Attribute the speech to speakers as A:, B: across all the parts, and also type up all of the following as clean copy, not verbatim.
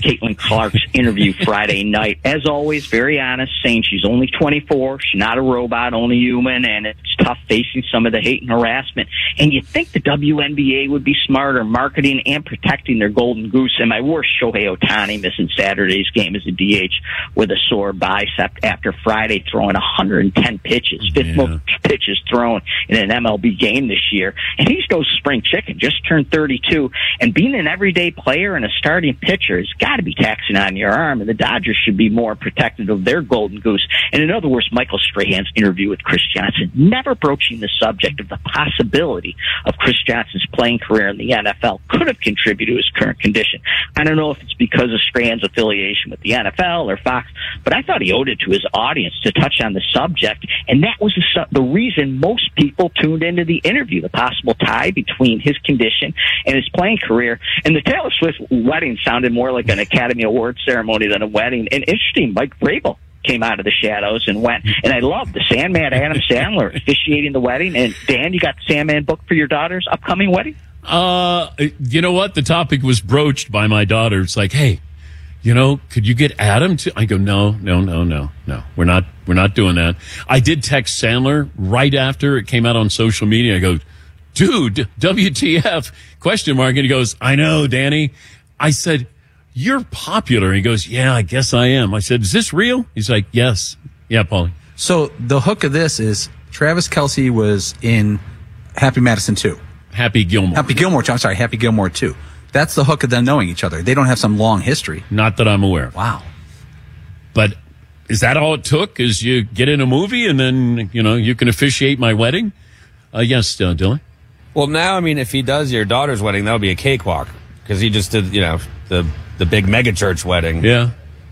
A: Caitlin Clark's interview Friday night. As always, very honest, saying she's only 24, she's not a robot, only human, and it's tough facing some of the hate and harassment. And you think the WNBA would be smarter marketing and protecting their golden goose. And my worst, Shohei Ohtani missing Saturday's game as a DH with a sore bicep after Friday throwing 110 pitches, fifth most pitches thrown in an MLB game this year. And he's no spring chicken, just turned 32. And being an everyday player and a starting pitcher has got to be taxing on your arm, and the Dodgers should be more protective of their golden goose. And in other words, Michael Strahan's interview with Chris Johnson, never broaching the subject of the possibility of Chris Johnson's playing career in the NFL, could have contributed to his current condition. I don't know if it's because of Strahan's affiliation with the NFL or Fox, but I thought he owed it to his audience to touch on the subject, and that was the reason most people tuned into the interview, the possible tie between his condition and his playing career. And the Taylor Swift wedding sounded more like an Academy Award ceremony than a wedding. And interesting, Mike Vrabel came out of the shadows and went. And I love the Sandman, Adam Sandler, officiating the wedding. And Dan, you got the Sandman book for your daughter's upcoming wedding?
B: You know what? The topic was broached by my daughter. It's like, hey, could you get Adam to? I go, no. We're not doing that. I did text Sandler right after it came out on social media. I go, dude, WTF? ? And he goes, I know, Danny. I said, you're popular. He goes, yeah, I guess I am. I said, is this real? He's like, yes. Yeah, Paulie.
C: So the hook of this is Travis Kelce was in Happy Madison 2.
B: Happy Gilmore.
C: Happy Gilmore 2. That's the hook of them knowing each other. They don't have some long history.
B: Not that I'm aware of.
C: Wow.
B: But is that all it took? Is you get in a movie and then, you can officiate my wedding? Yes, Dylan.
D: Well, now, I mean, if he does your daughter's wedding, that'll be a cakewalk because he just did, the big megachurch wedding.
B: Yeah.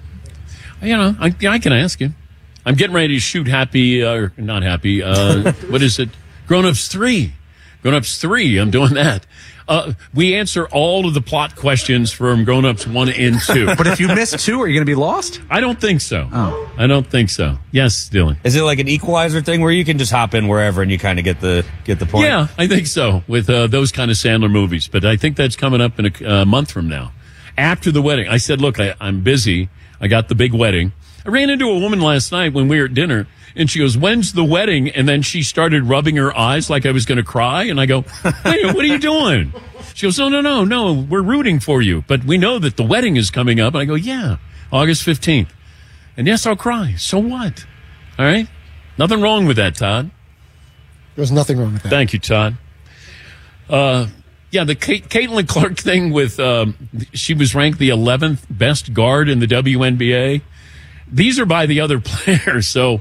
B: I can ask him. I'm getting ready to shoot not Happy. What is it? Grown Ups 3. Grown Ups 3. I'm doing that. We answer all of the plot questions from Grown Ups 1 and 2.
C: But if you miss 2, are you going to be lost?
B: I don't think so.
C: Oh.
B: I don't think so. Yes, Dylan.
D: Is it like an Equalizer thing where you can just hop in wherever and you kind of get the point?
B: Yeah, I think so with those kind of Sandler movies. But I think that's coming up in a month from now. After the wedding, I said, look, I'm busy. I got the big wedding. I ran into a woman last night when we were at dinner, and she goes, when's the wedding? And then she started rubbing her eyes like I was going to cry. And I go, wait, what are you doing? She goes, no, we're rooting for you. But we know that the wedding is coming up. And I go, yeah, August 15th. And yes, I'll cry. So what? All right? Nothing wrong with that, Todd.
E: There's nothing wrong with that.
B: Thank you, Todd. Yeah, the Caitlin Clark thing with she was ranked the 11th best guard in the WNBA. These are by the other players, so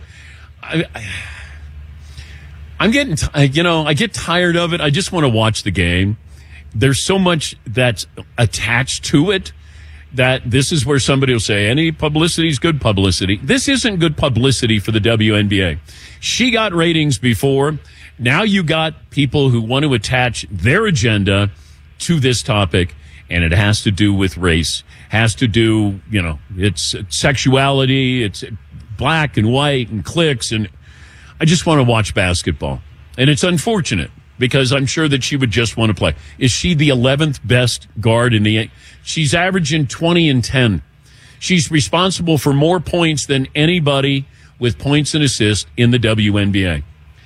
B: I'm getting I get tired of it. I just want to watch the game. There's so much that's attached to it that this is where somebody will say any publicity is good publicity. This isn't good publicity for the WNBA. She got ratings before. Now you got people who want to attach their agenda to this topic, and it has to do with race, has to do, it's sexuality, it's black and white and cliques, and I just want to watch basketball. And it's unfortunate because I'm sure that she would just want to play. Is she the 11th best guard in the She's averaging 20 and 10. She's responsible for more points than anybody with points and assists in the WNBA.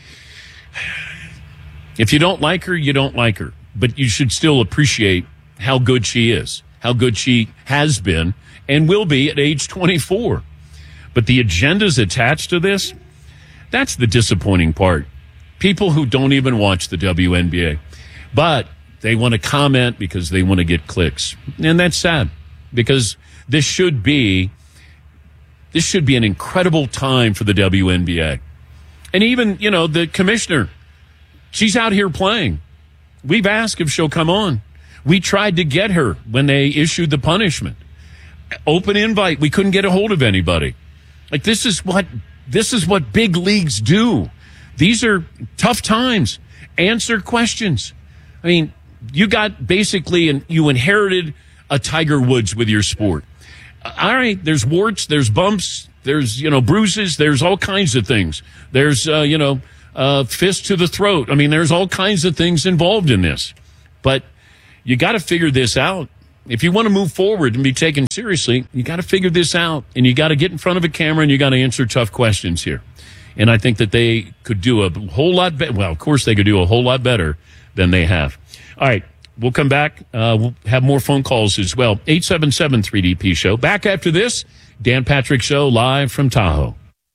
B: If you don't like her, you don't like her. But you should still appreciate how good she is, how good she has been and will be at age 24. But the agendas attached to this, that's the disappointing part. People who don't even watch the WNBA, but they want to comment because they want to get clicks. And that's sad because this should be an incredible time for the WNBA. And even, the commissioner, she's out here playing. We've asked if she'll come on. We tried to get her when they issued the punishment. Open invite. We couldn't get a hold of anybody. Like, this is what big leagues do. These are tough times. Answer questions. I mean, you got basically, you inherited a Tiger Woods with your sport. All right, there's warts, there's bumps, there's, bruises, there's all kinds of things. There's, fist to the throat. I mean, there's all kinds of things involved in this. But you got to figure this out. If you want to move forward and be taken seriously, you got to figure this out, and you got to get in front of a camera, and you got to answer tough questions here. And I think that they could do a whole lot better. Well, of course, they could do a whole lot better than they have. All right, we'll come back. We'll have more phone calls as well. 877-3DP Show. Back after this, Dan Patrick Show live from Tahoe.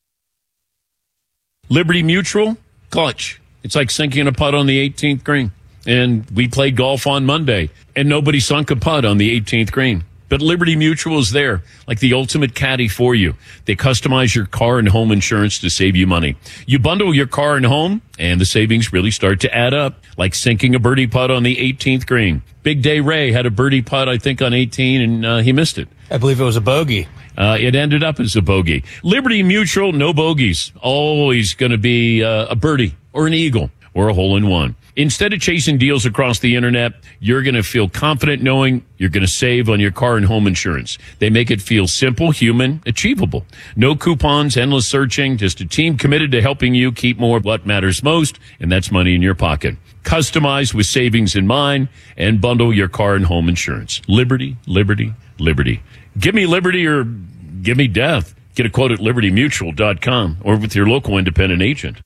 B: Liberty Mutual, clutch. It's like sinking a putt on the 18th green. And we played golf on Monday, and nobody sunk a putt on the 18th green. But Liberty Mutual is there, like the ultimate caddy for you. They customize your car and home insurance to save you money. You bundle your car and home, and the savings really start to add up, like sinking a birdie putt on the 18th green. Big Day Ray had a birdie putt, I think, on 18, and he missed it.
D: I believe it was a bogey.
B: It ended up as a bogey. Liberty Mutual, no bogeys. Always going to be a birdie or an eagle or a hole-in-one. Instead of chasing deals across the internet, you're going to feel confident knowing you're going to save on your car and home insurance. They make it feel simple, human, achievable. No coupons, endless searching, just a team committed to helping you keep more of what matters most, and that's money in your pocket. Customize with savings in mind and bundle your car and home insurance. Liberty, liberty, liberty. Give me liberty or give me death. Get a quote at libertymutual.com or with your local independent agent.